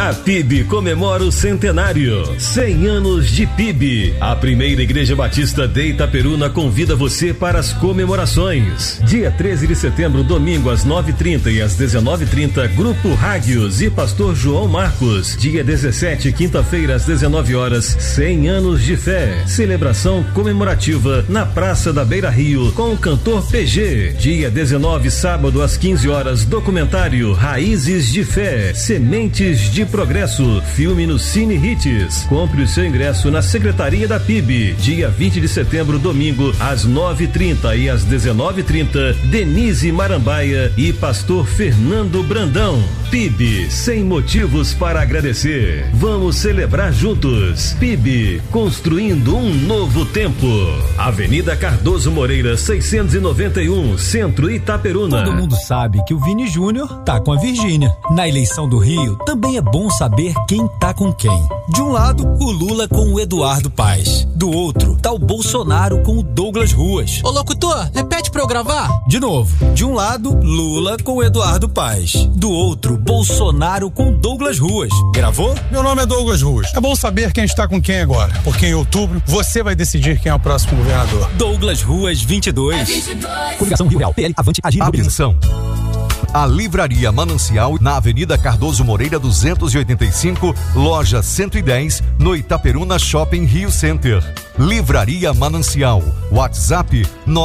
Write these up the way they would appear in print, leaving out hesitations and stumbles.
A PIB comemora o centenário. 100 anos de PIB. A primeira Igreja Batista de Itaperuna convida você para as comemorações. Dia 13 de setembro, domingo, às 9h30 e às 19h30, Grupo Rágios e Pastor João Marcos. Dia 17, quinta-feira, às 19 horas, 100 anos de fé. Celebração comemorativa na Praça da Beira Rio com o cantor PG. Dia 19, sábado, às 15 horas, documentário Raízes de Fé, Sementes de Progresso, filme no Cine Hits. Compre o seu ingresso na Secretaria da PIB. Dia 20 de setembro, domingo, às 9h30 e às 19h30, Denise Marambaia e Pastor Fernando Brandão. PIB, sem motivos para agradecer. Vamos celebrar juntos. PIB, construindo um novo tempo. Avenida Cardoso Moreira, 691, Centro Itaperuna. Todo mundo sabe que o Vini Júnior tá com a Virgínia. Na eleição do Rio, também é bom saber quem tá com quem. De um lado, o Lula com o Eduardo Paes. Do outro, tá o Bolsonaro com o Douglas Ruas. Ô locutor, repete pra eu gravar. De novo, de um lado, Lula com o Eduardo Paes. Do outro, Bolsonaro com Douglas Ruas. Gravou? Meu nome é Douglas Ruas. É bom saber quem está com quem agora, porque em outubro você vai decidir quem é o próximo governador. Douglas Ruas 22. Coligação Rio Real, PL, Avante, Agir. Atenção. A Livraria Manancial, na Avenida Cardoso Moreira 285, loja 110, no Itaperuna Shopping Rio Center. Livraria Manancial, WhatsApp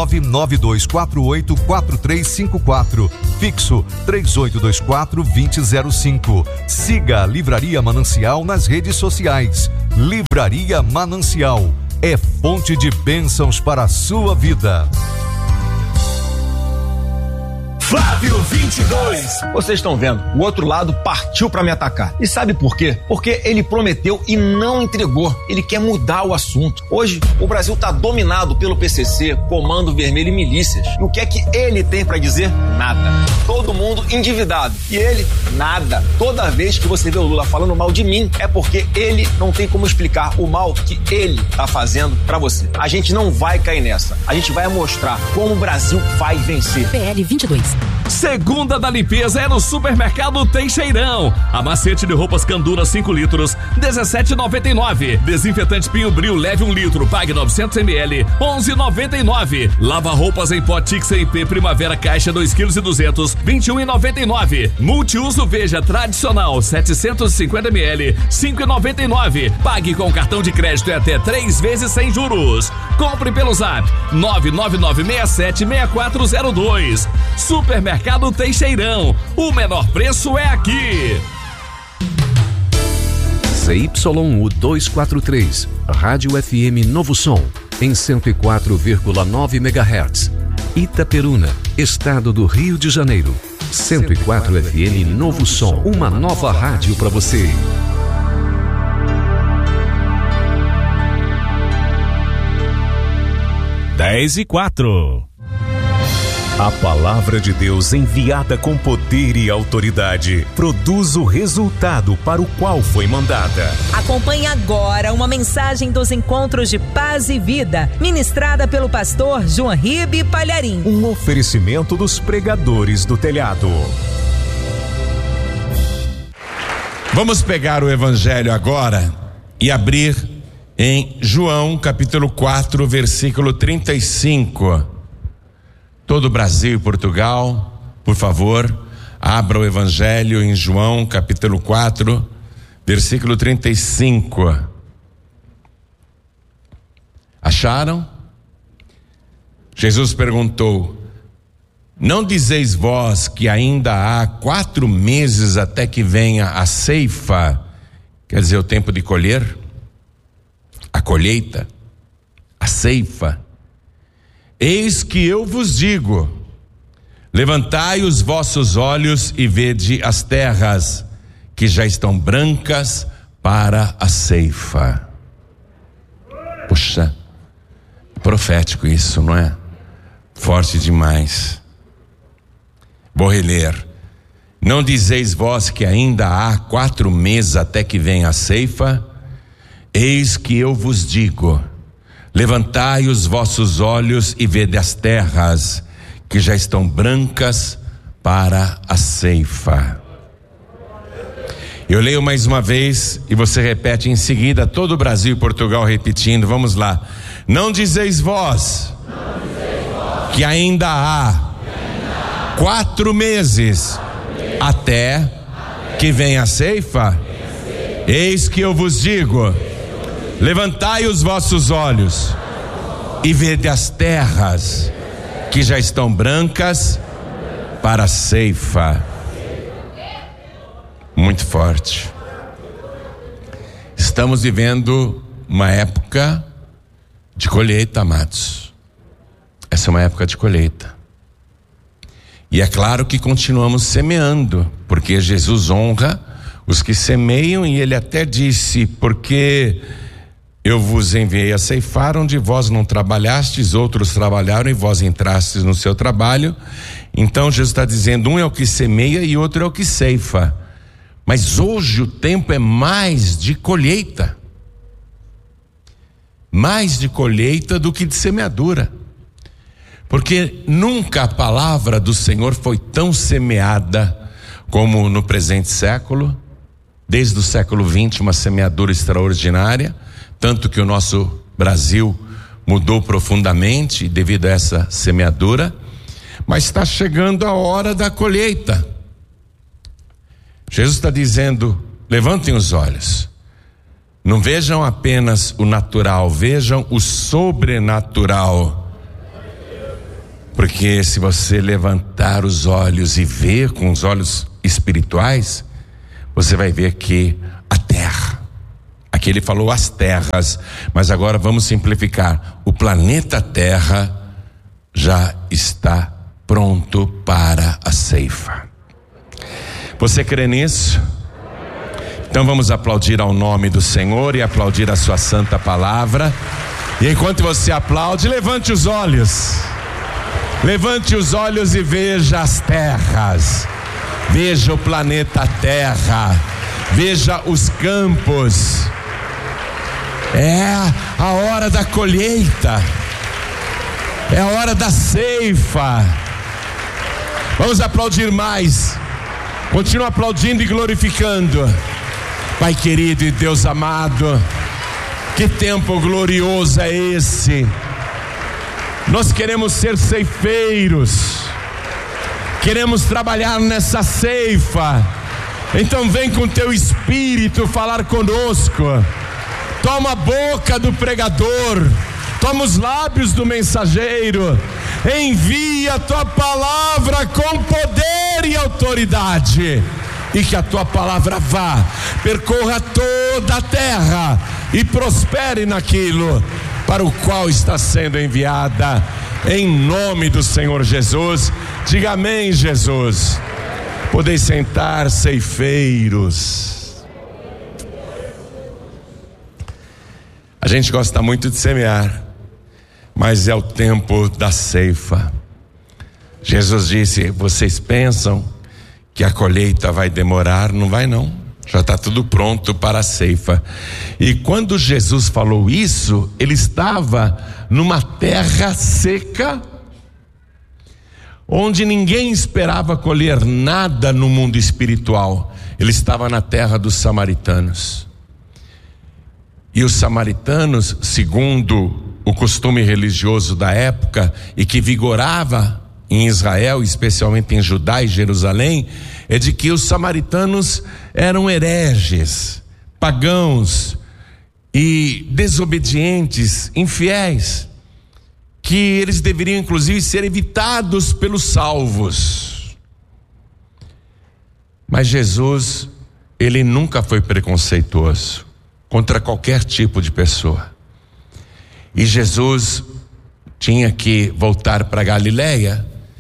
992484354, fixo 3824-2005. Siga a Livraria Manancial nas redes sociais. Livraria Manancial, é fonte de bênçãos para a sua vida. Flávio 22. Vocês estão vendo, o outro lado partiu pra me atacar. E sabe por quê? Porque ele prometeu e não entregou. Ele quer mudar o assunto. Hoje, o Brasil tá dominado pelo PCC, Comando Vermelho e milícias. E o que é que ele tem pra dizer? Nada. Todo mundo endividado. E ele, nada. Toda vez que você vê o Lula falando mal de mim, é porque ele não tem como explicar o mal que ele tá fazendo pra você. A gente não vai cair nessa. A gente vai mostrar como o Brasil vai vencer. PL 22. Segunda da limpeza é no Supermercado Teixeirão. Amacete de roupas Candura 5 litros, R$17,99. Desinfetante Pinho Bril leve 1 litro, pague 900 ml, R$11,99. Lava roupas em pó Tix IP Primavera caixa 2,2 kg, R$21,99. Multiuso Veja tradicional 750 ml, R$5,99. Pague com cartão de crédito até 3 vezes sem juros. Compre pelo Zap 999676402. Supermercado Teixeirão, o menor preço é aqui. ZYU 243, Rádio FM Novo Som, em 104,9 MHz. Itaperuna, Estado do Rio de Janeiro. 104 FM Novo Som, uma nova rádio para você. Dez e 4. A palavra de Deus enviada com poder e autoridade produz o resultado para o qual foi mandada. Acompanhe agora uma mensagem dos Encontros de Paz e Vida, ministrada pelo pastor João Ribe Palharim. Um oferecimento dos pregadores do telhado. Vamos pegar o evangelho agora e abrir em João capítulo 4, versículo 35. Todo o Brasil e Portugal, por favor, abra o evangelho em João capítulo 4, versículo 35. Acharam? Jesus perguntou: não dizeis vós que ainda há 4 meses até que venha a ceifa, quer dizer, o tempo de colher, a colheita, a ceifa? Eis que eu vos digo: levantai os vossos olhos e vede as terras, que já estão brancas para a ceifa. Puxa, profético isso, não é? Forte demais. Vou reler. Não dizeis vós que ainda há 4 meses até que venha a ceifa? Eis que eu vos digo: levantai os vossos olhos e vede as terras, que já estão brancas para a ceifa. Eu leio mais uma vez e você repete em seguida, todo o Brasil e Portugal repetindo. Vamos lá. Não dizeis vós que ainda há 4 meses até que venha a ceifa? Eis que eu vos digo: levantai os vossos olhos e vede as terras que já estão brancas para a ceifa. Muito forte. Estamos vivendo uma época de colheita, amados. Essa é uma época de colheita. E é claro que continuamos semeando, porque Jesus honra os que semeiam, e ele até disse: porque eu vos enviei a ceifar onde vós não trabalhastes, outros trabalharam e vós entrastes no seu trabalho. Então Jesus está dizendo, um é o que semeia e outro é o que ceifa. Mas hoje o tempo é mais de colheita. Mais de colheita do que de semeadura. Porque nunca a palavra do Senhor foi tão semeada como no presente século. Desde o século XX, uma semeadura extraordinária. Tanto que o nosso Brasil mudou profundamente devido a essa semeadura. Mas está chegando a hora da colheita. Jesus está dizendo: levantem os olhos, não vejam apenas o natural, vejam o sobrenatural, porque se você levantar os olhos e ver com os olhos espirituais, você vai ver que a terra, aqui ele falou as terras, mas agora vamos simplificar, o planeta Terra já está pronto para a ceifa. Você crê nisso? Então vamos aplaudir ao nome do Senhor e aplaudir a sua santa palavra. E enquanto você aplaude, levante os olhos. Levante os olhos e veja as terras. Veja o planeta Terra. Veja os campos. É a hora da colheita. É a hora da ceifa. Vamos aplaudir mais. Continua aplaudindo e glorificando. Pai querido e Deus amado, que tempo glorioso é esse. Nós queremos ser ceifeiros, queremos trabalhar nessa ceifa. Então vem com teu Espírito falar conosco. Toma a boca do pregador, toma os lábios do mensageiro. Envia a tua palavra com poder e autoridade, e que a tua palavra vá, percorra toda a terra e prospere naquilo para o qual está sendo enviada, em nome do Senhor Jesus. Diga amém, Jesus. Podeis sentar, ceifeiros. A gente gosta muito de semear, mas é o tempo da ceifa. Jesus disse: vocês pensam que a colheita vai demorar? Não vai não, já está tudo pronto para a ceifa. E quando Jesus falou isso, ele estava numa terra seca, onde ninguém esperava colher nada no mundo espiritual. Ele estava na terra dos samaritanos. E os samaritanos, segundo o costume religioso da época, e que vigorava em Israel, especialmente em Judá e Jerusalém, é de que os samaritanos eram hereges, pagãos e desobedientes, infiéis, que eles deveriam inclusive ser evitados pelos salvos. Mas Jesus, ele nunca foi preconceituoso contra qualquer tipo de pessoa. E Jesus tinha que voltar para Galileia,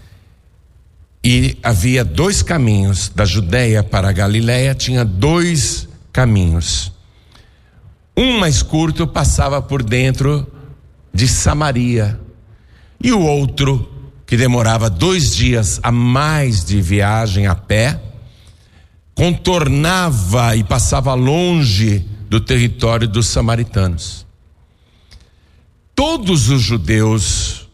e havia 2 caminhos. Da Judeia para a Galileia tinha 2 caminhos. Um mais curto passava por dentro de Samaria, e o outro, que demorava 2 dias a mais de viagem a pé, contornava e passava longe do território dos samaritanos. Todos os judeus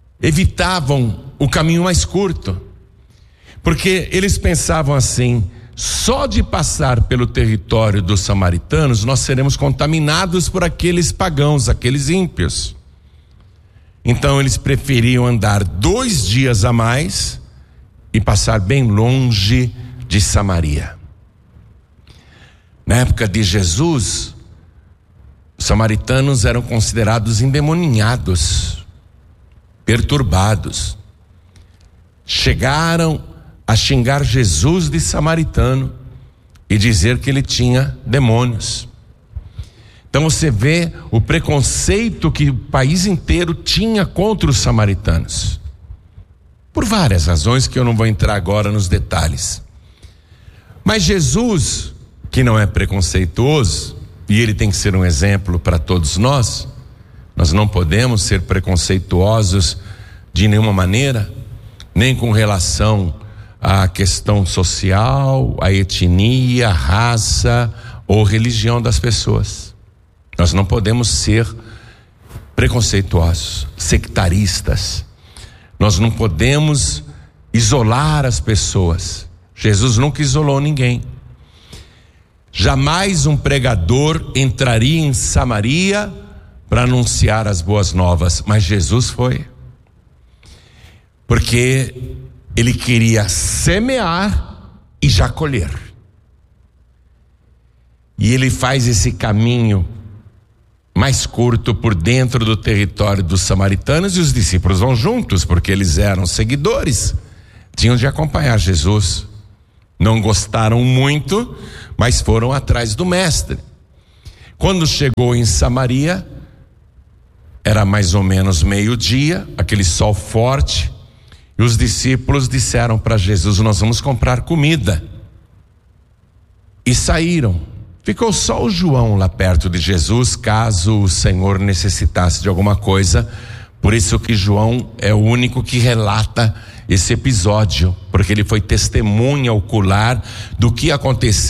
evitavam o caminho mais curto, porque eles pensavam assim: só de passar pelo território dos samaritanos, nós seremos contaminados por aqueles pagãos, aqueles ímpios. Então eles preferiam andar 2 dias a mais e passar bem longe de Samaria. Na época de Jesus, os samaritanos eram considerados endemoninhados, perturbados. Chegaram a xingar Jesus de samaritano e dizer que ele tinha demônios. Então você vê o preconceito que o país inteiro tinha contra os samaritanos, por várias razões que eu não vou entrar agora nos detalhes. Mas Jesus, que não é preconceituoso, e ele tem que ser um exemplo para todos nós não podemos ser preconceituosos de nenhuma maneira, nem com relação à questão social, à etnia, à raça ou religião das pessoas. Nós não podemos ser preconceituosos, sectaristas. Nós não podemos isolar as pessoas. Jesus nunca isolou ninguém. Jamais um pregador entraria em Samaria para anunciar as boas novas, mas Jesus foi. Porque ele queria semear e já colher. E ele faz esse caminho mais curto por dentro do território dos samaritanos, e os discípulos vão juntos, porque eles eram seguidores, tinham de acompanhar Jesus. Não gostaram muito, mas foram atrás do mestre. Quando chegou em Samaria, era mais ou menos meio-dia, aquele sol forte, e os discípulos disseram para Jesus: nós vamos comprar comida. E saíram. Ficou só o João lá perto de Jesus, caso o Senhor necessitasse de alguma coisa. Por isso que João é o único que relata esse episódio, porque ele foi testemunha ocular do que aconteceu